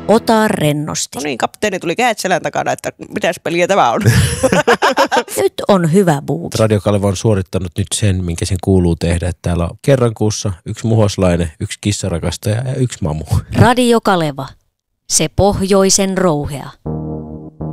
Ota rennosti. No niin, kapteeni tuli kädet selän takana, että mitäs peliä tämä on. Nyt on hyvä buuki. Radio Kaleva on suorittanut nyt sen, minkä sen kuuluu tehdä. Että täällä on kerran kuussa 1 muhoslainen, 1 kissarakastaja ja 1 mamu. Radio Kaleva. Se pohjoisen rouhea.